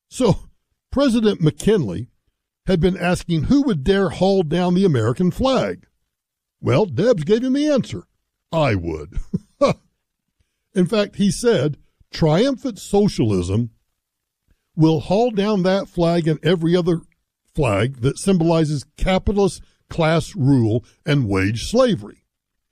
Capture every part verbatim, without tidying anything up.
So President McKinley had been asking who would dare haul down the American flag. Well, Debs gave him the answer. I would. In fact, he said, triumphant socialism will haul down that flag and every other flag that symbolizes capitalist class rule and wage slavery.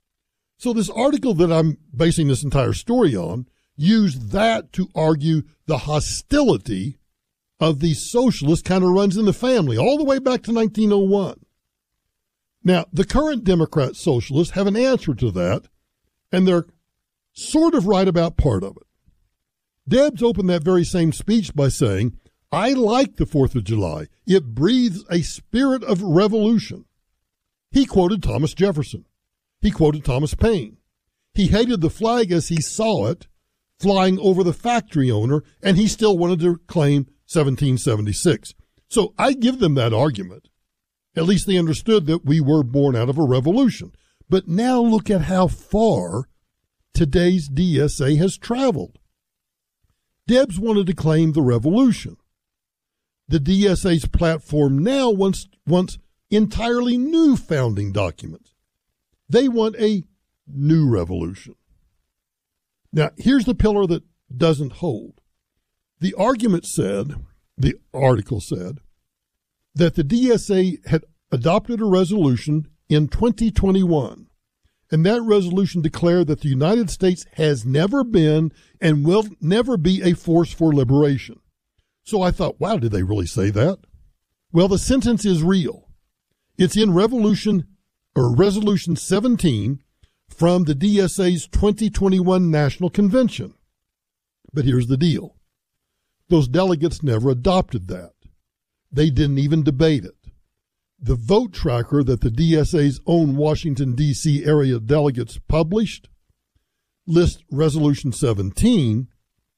So this article that I'm basing this entire story on used that to argue the hostility of these socialists kind of runs in the family all the way back to nineteen oh one. Now, the current Democrat socialists have an answer to that, and they're sort of right about part of it. Debs opened that very same speech by saying, I like the fourth of July. It breathes a spirit of revolution. He quoted Thomas Jefferson. He quoted Thomas Paine. He hated the flag as he saw it flying over the factory owner, and he still wanted to claim seventeen seventy-six. So I give them that argument. At least they understood that we were born out of a revolution. But now look at how far today's D S A has traveled. Debs wanted to claim the revolution. The D S A's platform now wants, wants entirely new founding documents. They want a new revolution. Now, here's the pillar that doesn't hold. The argument said, the article said, that the D S A had adopted a resolution in twenty twenty-one, and that resolution declared that the United States has never been and will never be a force for liberation. So I thought, wow, did they really say that? Well, the sentence is real. It's in Revolution or Resolution seventeen from the D S A's twenty twenty-one National Convention. But here's the deal. Those delegates never adopted that. They didn't even debate it. The vote tracker that the D S A's own Washington, D C area delegates published lists Resolution seventeen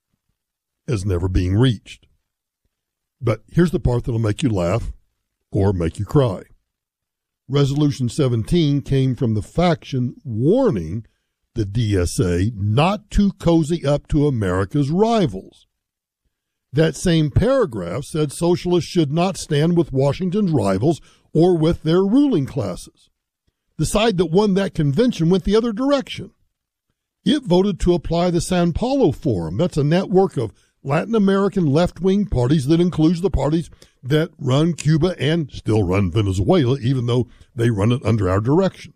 as never being reached. But here's the part that'll make you laugh or make you cry. Resolution seventeen came from the faction warning the D S A not to cozy up to America's rivals. That same paragraph said socialists should not stand with Washington's rivals or with their ruling classes. The side that won that convention went the other direction. It voted to apply the Sao Paulo Forum. That's a network of Latin American left-wing parties that includes the parties that run Cuba and still run Venezuela, even though they run it under our direction.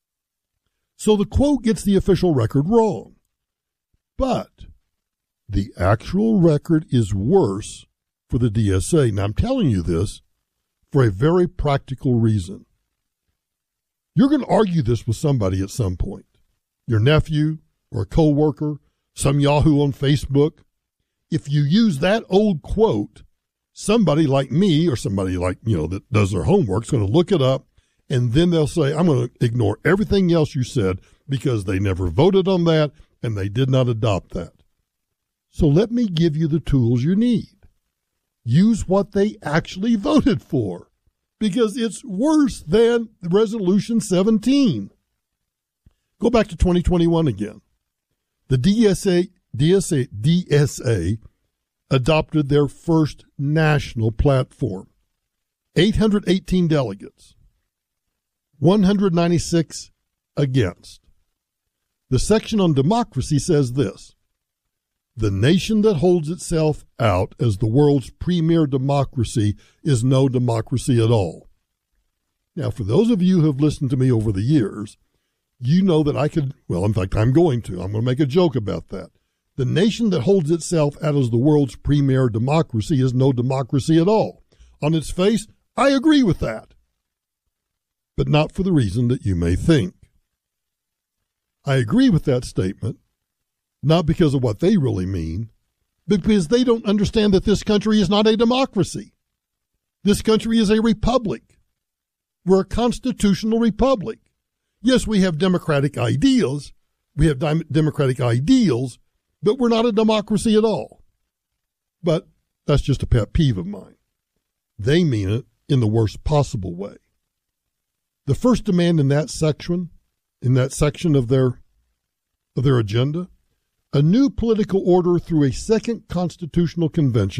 So the quote gets the official record wrong. But the actual record is worse for the D S A. Now, I'm telling you this for a very practical reason. You're going to argue this with somebody at some point, your nephew or a coworker, some yahoo on Facebook. If you use that old quote, somebody like me or somebody like, you know, that does their homework is going to look it up, and then they'll say, I'm going to ignore everything else you said because they never voted on that and they did not adopt that. So let me give you the tools you need. Use what they actually voted for, because it's worse than Resolution seventeen. Go back to twenty twenty-one again. The D S A, D S A, D S A adopted their first national platform. eight hundred eighteen delegates, one hundred ninety-six against. The section on democracy says this: the nation that holds itself out as the world's premier democracy is no democracy at all. Now, for those of you who have listened to me over the years, you know that I could, well, in fact, I'm going to. I'm going to make a joke about that. The nation that holds itself out as the world's premier democracy is no democracy at all. On its face, I agree with that, but not for the reason that you may think. I agree with that statement, not because of what they really mean, but because they don't understand that this country is not a democracy. This country is a republic. We're a constitutional republic. Yes, we have democratic ideals. We have dim- democratic ideals, but we're not a democracy at all. But that's just a pet peeve of mine. They mean it in the worst possible way. The first demand in that section, in that section of their, of their agenda, a new political order through a second constitutional convention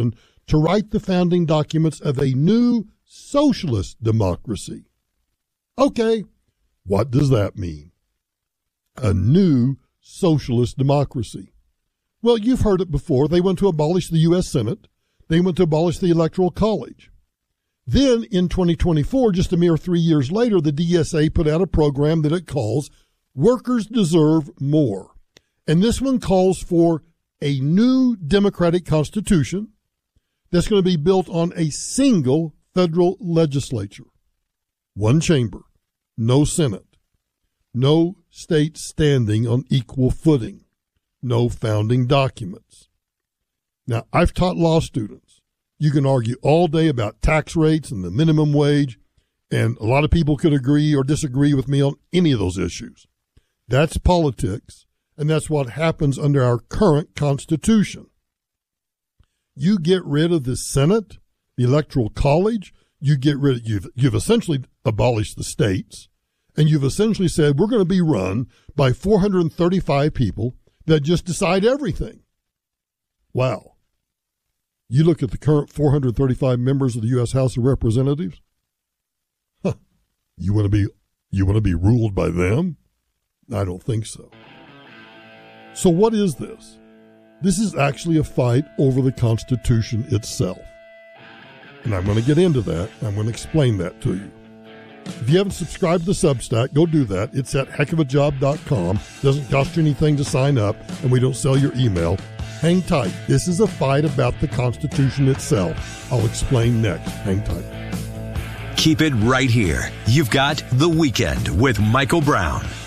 to write the founding documents of a new socialist democracy. Okay, what does that mean? A new socialist democracy. Well, you've heard it before. They went to abolish the U S Senate. They went to abolish the Electoral College. Then in twenty twenty-four, just a mere three years later, the D S A put out a program that it calls Workers Deserve More. And this one calls for a new democratic constitution that's going to be built on a single federal legislature. One chamber, no Senate, no states standing on equal footing, no founding documents. Now, I've taught law students. You can argue all day about tax rates and the minimum wage, and a lot of people could agree or disagree with me on any of those issues. That's politics, and that's what happens under our current Constitution. You get rid of the Senate, the Electoral College, you get rid of, you've, you've essentially abolished the states, and you've essentially said we're going to be run by four hundred thirty-five people that just decide everything. Wow. You look at the current four hundred thirty-five members of the U S House of Representatives. Huh. You want to be you want to be ruled by them? I don't think so. So what is this? This is actually a fight over the Constitution itself. And I'm going to get into that. I'm going to explain that to you. If you haven't subscribed to the Substack, go do that. It's at heck of a job dot com. Doesn't cost you anything to sign up, and we don't sell your email. Hang tight. This is a fight about the Constitution itself. I'll explain next. Hang tight. Keep it right here. You've got The Weekend with Michael Brown.